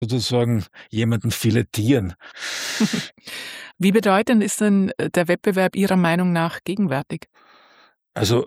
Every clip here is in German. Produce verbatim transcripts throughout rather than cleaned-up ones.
sozusagen jemanden filetieren. Wie bedeutend ist denn der Wettbewerb Ihrer Meinung nach gegenwärtig? Also,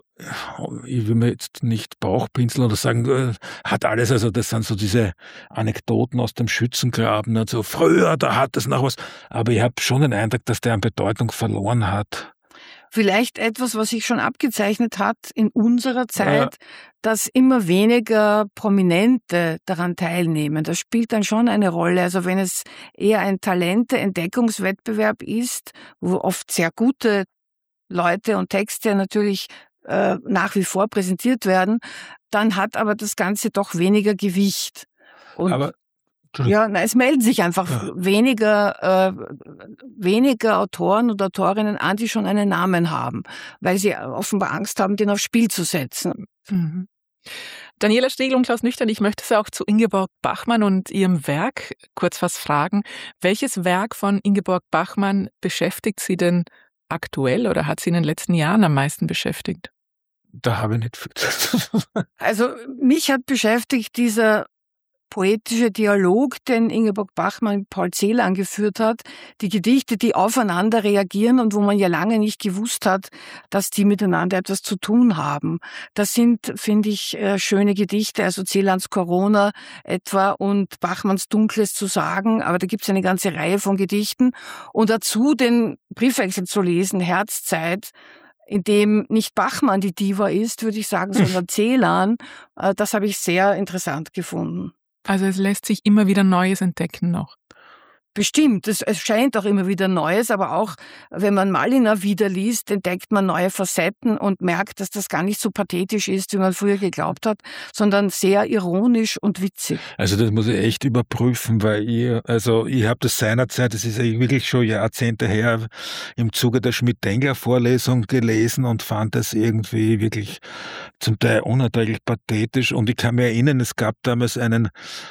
ich will mir jetzt nicht Bauchpinseln oder sagen, hat alles, also das sind so diese Anekdoten aus dem Schützengraben und so, früher, da hat es noch was, aber ich habe schon den Eindruck, dass der an Bedeutung verloren hat. Vielleicht etwas, was sich schon abgezeichnet hat in unserer Zeit, ja, dass immer weniger Prominente daran teilnehmen. Das spielt dann schon eine Rolle. Also wenn es eher ein Talente-Entdeckungswettbewerb ist, wo oft sehr gute Leute und Texte natürlich äh, nach wie vor präsentiert werden, dann hat aber das Ganze doch weniger Gewicht. Und aber ja, na, es melden sich einfach ja. weniger, äh, weniger Autoren und Autorinnen an, die schon einen Namen haben, weil sie offenbar Angst haben, den aufs Spiel zu setzen. Mhm. Daniela Striegl und Klaus Nüchtern, ich möchte Sie auch zu Ingeborg Bachmann und ihrem Werk kurz was fragen. Welches Werk von Ingeborg Bachmann beschäftigt Sie denn aktuell oder hat Sie in den letzten Jahren am meisten beschäftigt? Da habe ich nicht viel. Also mich hat beschäftigt dieser poetische Dialog, den Ingeborg Bachmann mit Paul Celan geführt hat, die Gedichte, die aufeinander reagieren und wo man ja lange nicht gewusst hat, dass die miteinander etwas zu tun haben. Das sind, finde ich, schöne Gedichte, also Celans Corona etwa und Bachmanns Dunkles zu sagen, aber da gibt es eine ganze Reihe von Gedichten und dazu den Briefwechsel zu lesen, Herzzeit, in dem nicht Bachmann die Diva ist, würde ich sagen, sondern Celan. Das habe ich sehr interessant gefunden. Also es lässt sich immer wieder Neues entdecken noch. Bestimmt, es, es scheint auch immer wieder Neues, aber auch wenn man Malina wieder liest, entdeckt man neue Facetten und merkt, dass das gar nicht so pathetisch ist, wie man früher geglaubt hat, sondern sehr ironisch und witzig. Also das muss ich echt überprüfen, weil ich, also ich habe das seinerzeit, das ist ja wirklich schon Jahrzehnte her, im Zuge der Schmidt-Dengler-Vorlesung gelesen und fand das irgendwie wirklich zum Teil unerträglich pathetisch und ich kann mich erinnern, es gab damals einen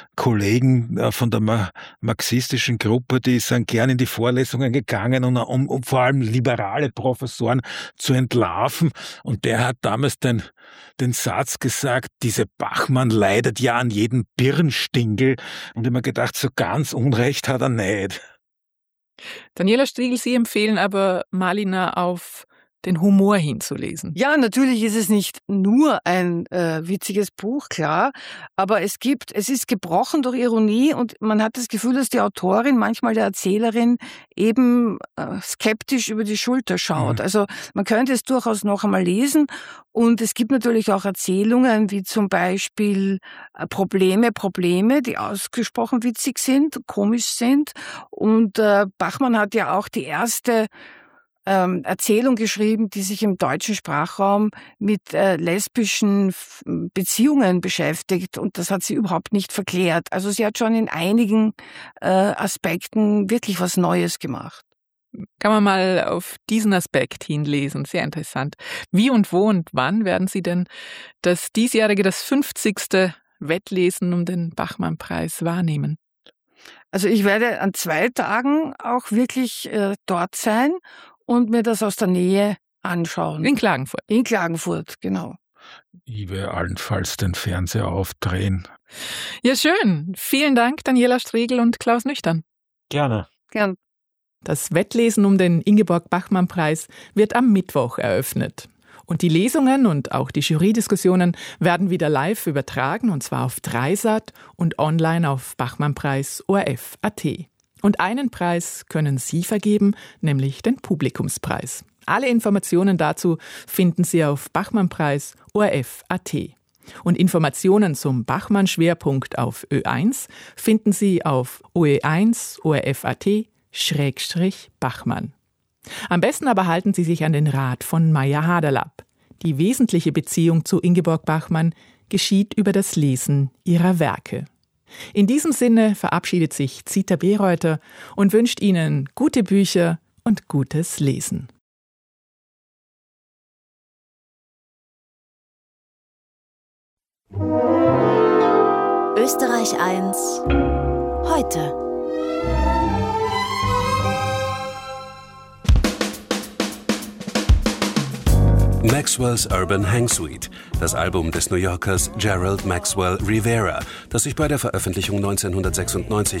Kollegen von der marxistischen Gruppe, die sind gern in die Vorlesungen gegangen, um, um, um vor allem liberale Professoren zu entlarven. Und der hat damals den, den Satz gesagt, diese Bachmann leidet ja an jedem Birnstingel. Und ich habe mir gedacht, so ganz Unrecht hat er nicht. Daniela Striegl, Sie empfehlen aber Malina auf den Humor hinzulesen. Ja, natürlich ist es nicht nur ein äh, witziges Buch, klar, aber es gibt, es ist gebrochen durch Ironie und man hat das Gefühl, dass die Autorin, manchmal der Erzählerin, eben äh, skeptisch über die Schulter schaut. Mhm. Also man könnte es durchaus noch einmal lesen und es gibt natürlich auch Erzählungen, wie zum Beispiel äh, Probleme, Probleme, die ausgesprochen witzig sind, komisch sind und äh, Bachmann hat ja auch die erste Ähm, Erzählung geschrieben, die sich im deutschen Sprachraum mit äh, lesbischen F- Beziehungen beschäftigt und das hat sie überhaupt nicht verklärt. Also sie hat schon in einigen äh, Aspekten wirklich was Neues gemacht. Kann man mal auf diesen Aspekt hinlesen, sehr interessant. Wie und wo und wann werden Sie denn das diesjährige, das fünfzigste Wettlesen um den Bachmann-Preis wahrnehmen? Also ich werde an zwei Tagen auch wirklich äh, dort sein und mir das aus der Nähe anschauen. In Klagenfurt? In Klagenfurt, genau. Ich werde allenfalls den Fernseher aufdrehen. Ja, schön. Vielen Dank, Daniela Striegl und Klaus Nüchtern. Gerne. Gern. Das Wettlesen um den Ingeborg-Bachmann-Preis wird am Mittwoch eröffnet. Und die Lesungen und auch die Jury-Diskussionen werden wieder live übertragen, und zwar auf Dreisat und online auf bachmannpreis punkt o r f punkt a t. Und einen Preis können Sie vergeben, nämlich den Publikumspreis. Alle Informationen dazu finden Sie auf bachmannpreis punkt o r f punkt a t. Und Informationen zum Bachmann-Schwerpunkt auf Ö eins finden Sie auf o e eins punkt o r f punkt a t Schrägstrich Bachmann. Am besten aber halten Sie sich an den Rat von Maya Haderlapp. Die wesentliche Beziehung zu Ingeborg Bachmann geschieht über das Lesen ihrer Werke. In diesem Sinne verabschiedet sich Zita Bereuter und wünscht Ihnen gute Bücher und gutes Lesen. Österreich eins heute. Maxwell's Urban Hang Suite, das Album des New Yorkers Gerald Maxwell Rivera, das sich bei der Veröffentlichung neunzehnhundertsechsundneunzig